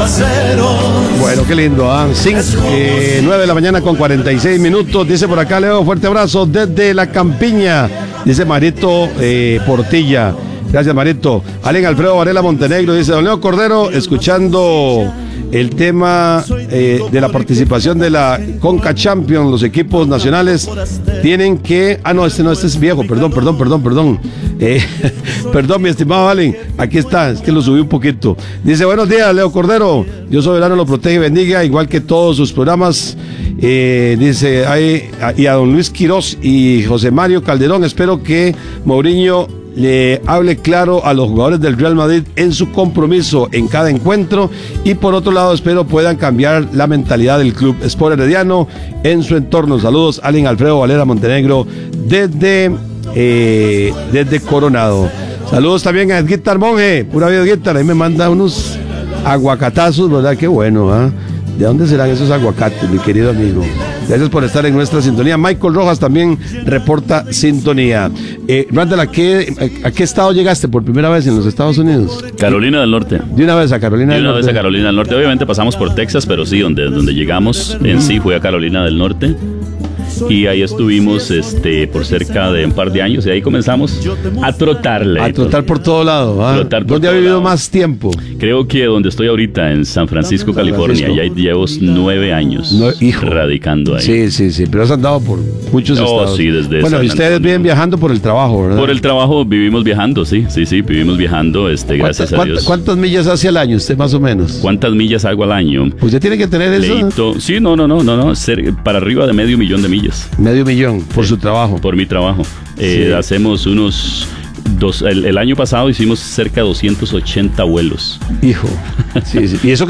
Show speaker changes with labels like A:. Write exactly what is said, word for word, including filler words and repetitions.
A: Bueno, qué lindo, ¿ah? ¿eh? eh, nueve de la mañana con cuarenta y seis minutos. Dice por acá, Leo, fuerte abrazo desde La Campiña. Dice Marito eh, Portilla. Gracias, Marito. Allen Alfredo Varela Montenegro dice: don Leo Cordero, escuchando el tema eh, de la participación de la Conca Champions, los equipos nacionales tienen que... Ah, no, este no, este es viejo, perdón, perdón, perdón, perdón. Eh, perdón, mi estimado Allen, aquí está, es que lo subí un poquito. Dice: buenos días, Leo Cordero, Dios soberano lo protege y bendiga, igual que todos sus programas. Eh, dice, hay, y a don Luis Quirós y José Mario Calderón, espero que Mourinho le hable claro a los jugadores del Real Madrid en su compromiso en cada encuentro, y por otro lado espero puedan cambiar la mentalidad del club Sport Herediano en su entorno. Saludos, Allen Alfredo Valera Montenegro desde eh, desde Coronado. Saludos también a Edguitar Monge, pura vida Edguitar, ahí me manda unos aguacatazos, ¿verdad? Qué bueno, ¿ah? ¿eh? ¿De dónde serán esos aguacates, mi querido amigo? Gracias por estar en nuestra sintonía. Michael Rojas también reporta sintonía. Eh, Randall, ¿a qué, a, ¿a qué estado llegaste por primera vez en los Estados Unidos?
B: Carolina del Norte.
A: De una vez a Carolina del Norte.
B: De una vez a Carolina del Norte. Obviamente pasamos por Texas, pero sí, donde, donde llegamos en sí fue a Carolina del Norte. Y ahí estuvimos este, por cerca de un par de años, y ahí comenzamos a trotarle.
A: A trotar por todo lado. ¿Ah?
B: Trotar por
A: ¿Dónde
B: todo
A: ha vivido
B: lado.
A: más tiempo?
B: Creo que donde estoy ahorita, en San Francisco, California. Ya llevo nueve años
A: no, hijo.
B: radicando ahí.
A: Sí, sí, sí, pero has andado por muchos
B: oh,
A: estados.
B: Sí, desde
A: bueno, y ustedes viven viajando por el trabajo, ¿verdad?
B: Por el trabajo vivimos viajando, sí, sí, sí, vivimos viajando, este, gracias a Dios.
A: ¿Cuántas millas hace al año usted más o menos?
B: ¿Cuántas millas hago al año?
A: Pues ya tiene que tener eso.
B: Leito. Sí, no, no, no, no, no, ser, para arriba de medio millón de millas.
A: Medio millón, por
B: sí,
A: su trabajo.
B: Por mi trabajo. Eh, sí. Hacemos unos... Dos, el, el año pasado hicimos cerca de doscientos ochenta vuelos.
A: Hijo. Sí, sí. Y eso que